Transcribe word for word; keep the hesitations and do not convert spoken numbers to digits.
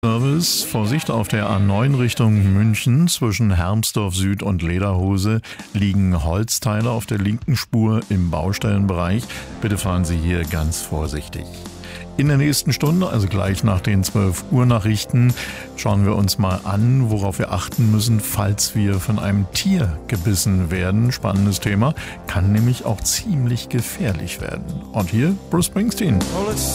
Service, Vorsicht, auf der A neun Richtung München zwischen Hermsdorf Süd und Lederhose liegen Holzteile auf der linken Spur im Baustellenbereich. Bitte fahren Sie hier ganz vorsichtig. In der nächsten Stunde, also gleich nach den zwölf Uhr Nachrichten, schauen wir uns mal an, worauf wir achten müssen, falls wir von einem Tier gebissen werden. Spannendes Thema, kann nämlich auch ziemlich gefährlich werden. Und hier Bruce Springsteen.